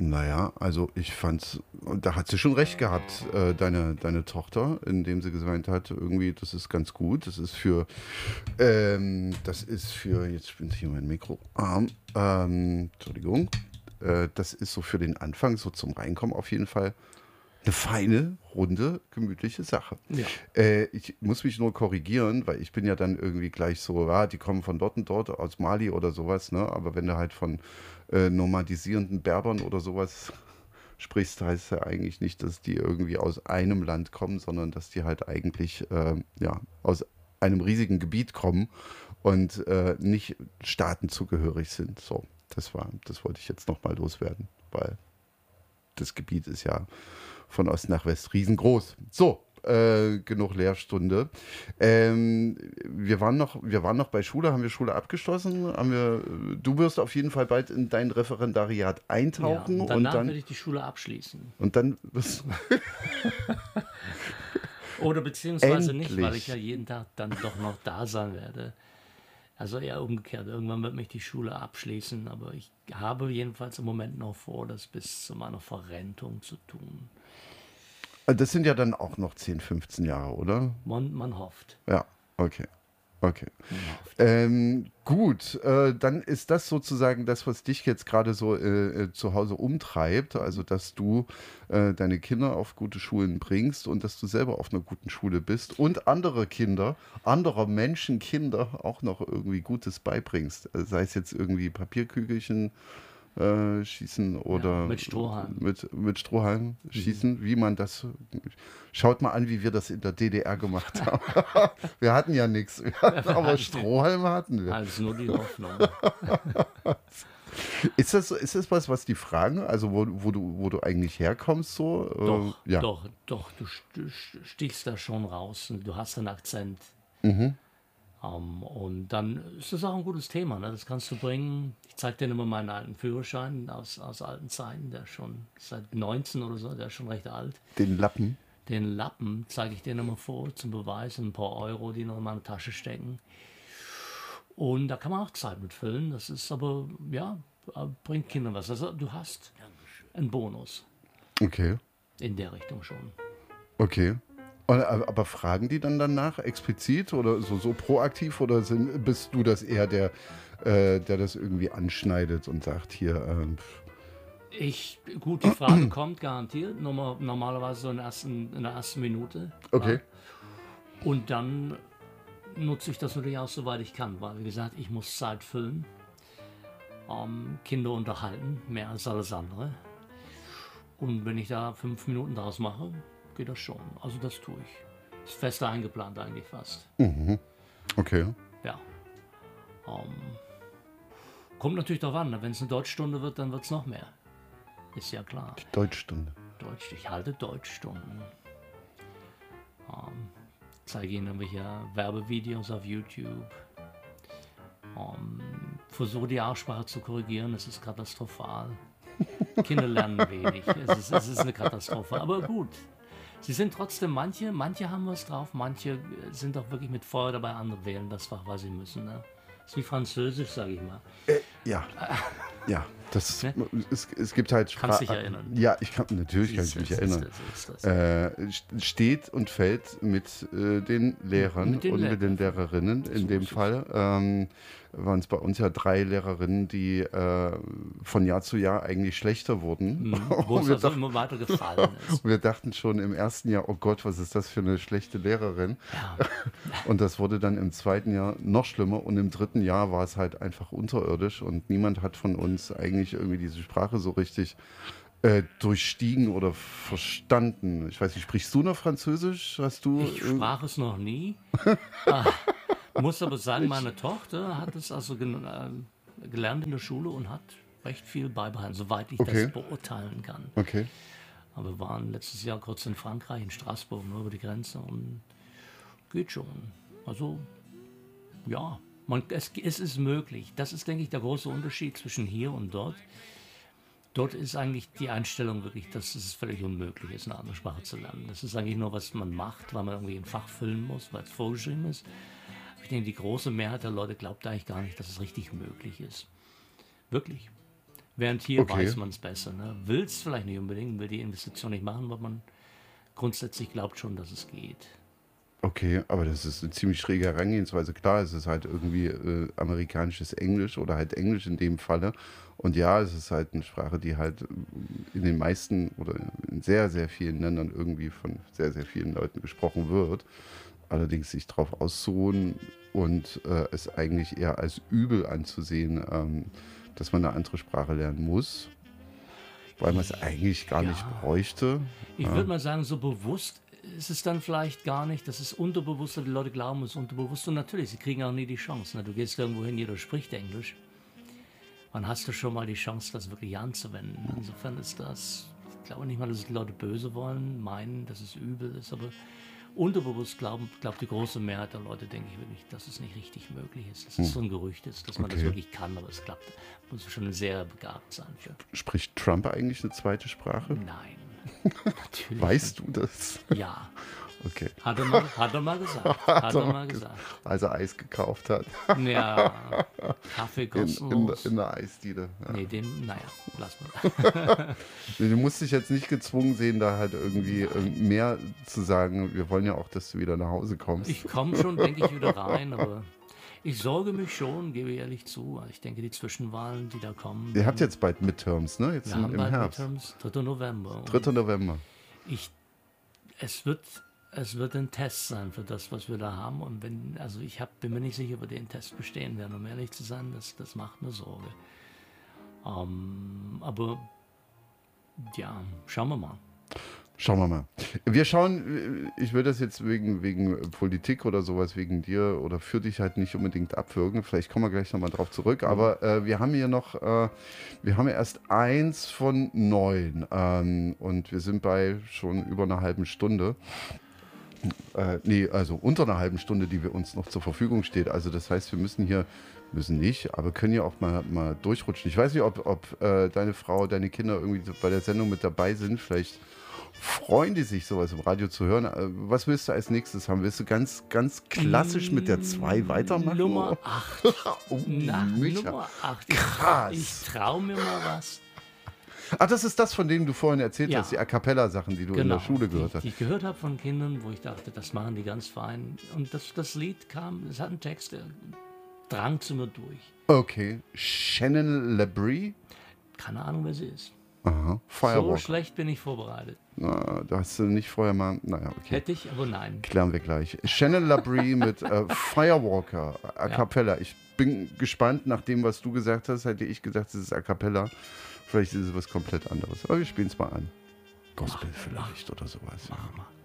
Naja, also ich fand's, und da hat sie schon recht gehabt, deine Tochter, indem sie gesagt hat, irgendwie, das ist ganz gut, das ist für, jetzt spinnt hier mein Mikroarm, Entschuldigung, das ist so für den Anfang, so zum Reinkommen auf jeden Fall eine feine, runde, gemütliche Sache. Ja. Ich muss mich nur korrigieren, weil ich bin ja dann irgendwie gleich so, die kommen von dort und dort, aus Mali oder sowas, ne? Aber wenn du halt von nomadisierenden Berbern oder sowas sprichst, heißt ja eigentlich nicht, dass die irgendwie aus einem Land kommen, sondern dass die halt eigentlich aus einem riesigen Gebiet kommen und nicht staatenzugehörig sind. So, das wollte ich jetzt nochmal loswerden, weil das Gebiet ist ja von Ost nach West riesengroß. So, genug Lehrstunde. Wir waren noch bei Schule, haben wir Schule abgeschlossen? Du wirst auf jeden Fall bald in dein Referendariat eintauchen. Ja, danach werde ich die Schule abschließen. Und dann Oder beziehungsweise Endlich. nicht, weil ich ja jeden Tag dann doch noch da sein werde. Also eher umgekehrt. Irgendwann wird mich die Schule abschließen, aber ich habe jedenfalls im Moment noch vor, das bis zu meiner Verrentung zu tun. Das sind ja dann auch noch 10, 15 Jahre, oder? Man hofft. Ja, okay. Okay. Man hofft. Gut, dann ist das sozusagen das, was dich jetzt gerade so zu Hause umtreibt, also dass du deine Kinder auf gute Schulen bringst und dass du selber auf einer guten Schule bist und anderer Menschen Kinder auch noch irgendwie Gutes beibringst. Sei es jetzt irgendwie Papierkügelchen schießen oder mit Strohhalm. Mit Strohhalm schießen, wie man das. Schaut mal an, wie wir das in der DDR gemacht haben. Wir hatten ja nichts, aber Strohhalme hatten wir. Also nur die Hoffnung. Ist das was die fragen? Also wo du eigentlich herkommst so? Doch, Ja. doch, du stichst da schon raus. Du hast einen Akzent. Und dann ist das auch ein gutes Thema. Ne? Das kannst du bringen. Ich zeige dir immer meinen alten Führerschein aus alten Zeiten. Der ist schon seit 19 oder so, der ist schon recht alt. Den Lappen. Den Lappen zeige ich dir immer vor zum Beweis. Ein paar Euro, die noch in meine Tasche stecken. Und da kann man auch Zeit mitfüllen. Das ist aber, ja, bringt Kindern was. Also du hast einen Bonus. Okay. In der Richtung schon. Okay. Aber fragen die dann danach explizit oder so proaktiv oder bist du das eher der das irgendwie anschneidet und sagt hier. Gut, die Frage kommt garantiert, normalerweise so in der ersten Minute. Okay. Und dann nutze ich das natürlich auch, soweit ich kann, weil, wie gesagt, ich muss Zeit füllen, Kinder unterhalten, mehr als alles andere. Und wenn ich da 5 Minuten draus mache, geht das schon. Also das tue ich. Ist fest eingeplant eigentlich fast. Mhm. Okay. Ja. Kommt natürlich darauf an, wenn es eine Deutschstunde wird, dann wird es noch mehr. Ist ja klar. Die Deutschstunde. Ich halte Deutschstunden. Zeige Ihnen irgendwelche Werbevideos auf YouTube. Versuche die Aussprache zu korrigieren, es ist katastrophal. Kinder lernen wenig. Es ist eine Katastrophe. Aber gut. Sie sind trotzdem, manche haben was drauf, manche sind auch wirklich mit Feuer dabei, andere wählen das Fach, was sie müssen. Ne? Das ist wie Französisch, sage ich mal. Ja. Ja. Das, Ne? es gibt halt Kannst dich erinnern. Ja, natürlich kann ich mich erinnern. Steht und fällt mit den Lehrern und mit den Lehrerinnen. In dem Fall waren es bei uns ja 3 Lehrerinnen, die von Jahr zu Jahr eigentlich schlechter wurden. Wo es also immer weiter gefallen ist. Und wir dachten schon im ersten Jahr, oh Gott, was ist das für eine schlechte Lehrerin. Ja. Und das wurde dann im zweiten Jahr noch schlimmer und im dritten Jahr war es halt einfach unterirdisch und niemand hat von uns eigentlich irgendwie diese Sprache so richtig durchstiegen oder verstanden. Ich weiß nicht, sprichst du noch Französisch? Ich sprach es noch nie. Muss aber sagen, meine Tochter hat es also gelernt in der Schule und hat recht viel beibehalten, soweit ich das beurteilen kann. Okay. Aber wir waren letztes Jahr kurz in Frankreich, in Straßburg, nur über die Grenze und geht schon. Also, ja, es ist möglich. Das ist, denke ich, der große Unterschied zwischen hier und dort. Dort ist eigentlich die Einstellung wirklich, dass es völlig unmöglich ist, eine andere Sprache zu lernen. Das ist eigentlich nur, was man macht, weil man irgendwie ein Fach füllen muss, weil es vorgeschrieben ist. Ich denke, die große Mehrheit der Leute glaubt eigentlich gar nicht, dass es richtig möglich ist. Wirklich. Während hier Okay. weiß man es besser. Ne? Will es vielleicht nicht unbedingt, will die Investition nicht machen, aber man grundsätzlich glaubt schon, dass es geht. Okay, aber das ist eine ziemlich schräge Herangehensweise. Klar, es ist halt irgendwie amerikanisches Englisch oder halt Englisch in dem Falle. Und ja, es ist halt eine Sprache, die halt in den meisten oder in sehr, sehr vielen Ländern irgendwie von sehr, sehr vielen Leuten gesprochen wird. Allerdings sich darauf auszuruhen und es eigentlich eher als übel anzusehen, dass man eine andere Sprache lernen muss, weil man es eigentlich gar nicht Ja. bräuchte. Ich Ja. würde mal sagen, so bewusst ist es dann vielleicht gar nicht. Das ist unterbewusster. Die Leute glauben, es ist unterbewusst. Und natürlich, sie kriegen auch nie die Chance. Ne? Du gehst irgendwo hin, jeder spricht Englisch. Wann hast du schon mal die Chance, das wirklich anzuwenden? Insofern ist das, ich glaube nicht mal, dass die Leute böse wollen, meinen, dass es übel ist, aber unterbewusst glaubt die große Mehrheit der Leute, denke ich wirklich, dass es nicht richtig möglich ist. Dass es so ein Gerücht ist, dass man das Okay. wirklich kann, aber es klappt. Muss schon sehr begabt sein für. Spricht Trump eigentlich eine zweite Sprache? Nein. Natürlich. Weißt du das? nicht. Ja. Okay. Hat er mal gesagt. Hat er mal gesagt. Als er Eis gekauft hat. Ja, Kaffee In kostenlos. der Eisdiele. Ja. Nee, naja, lass mal. Nee, du musst dich jetzt nicht gezwungen sehen, da halt irgendwie mehr zu sagen. Wir wollen ja auch, dass du wieder nach Hause kommst. Ich komme schon, denke ich, wieder rein, aber ich sorge mich schon, gebe ich ehrlich zu. Also ich denke, die Zwischenwahlen, die da kommen. Ihr habt jetzt bald Midterms, ne? Jetzt wir haben im bald Herbst. Midterms, 3. November. Und 3. November. es wird ein Test sein für das, was wir da haben. Und bin mir nicht sicher, ob wir den Test bestehen werden, um ehrlich zu sein, das macht mir Sorge. Aber ja, schauen wir mal. Schauen wir mal. Wir schauen, ich will das jetzt wegen Politik oder sowas, wegen dir oder für dich halt nicht unbedingt abwürgen. Vielleicht kommen wir gleich nochmal drauf zurück. Aber wir haben hier noch, wir haben ja erst 1 von 9 und wir sind bei schon über einer halben Stunde. Nee, also unter einer halben Stunde, die wir uns noch zur Verfügung steht. Also das heißt, wir müssen nicht, aber können ja auch mal durchrutschen. Ich weiß nicht, ob deine Frau, deine Kinder irgendwie bei der Sendung mit dabei sind. Vielleicht freuen die sich, sowas im Radio zu hören. Was willst du als nächstes haben? Willst du ganz klassisch mit der 2 weitermachen? Nummer 8. Oh, Na, Micha. Nummer 8. Krass. Ich traue mir mal was. Ach, das ist das, von dem du vorhin erzählt Ja. hast, die A Cappella-Sachen, die du in der Schule gehört hast. Die ich gehört habe von Kindern, wo ich dachte, das machen die ganz fein. Und das Lied kam, es hat einen Text, der drang zu mir durch. Okay, Shannon Labrie. Keine Ahnung, wer sie ist. Aha, So Firewalker. schlecht bin ich vorbereitet. Na, da hast du nicht vorher mal. Naja, okay. Hätte ich, aber nein. Klären wir gleich. Shannon Labrie mit Firewalker, A Cappella. Ich bin gespannt, nach dem, was du gesagt hast, hätte ich gedacht, es ist A Cappella. Vielleicht ist es was komplett anderes. Aber wir spielen es mal an. Gospel vielleicht oder sowas. Machen wir.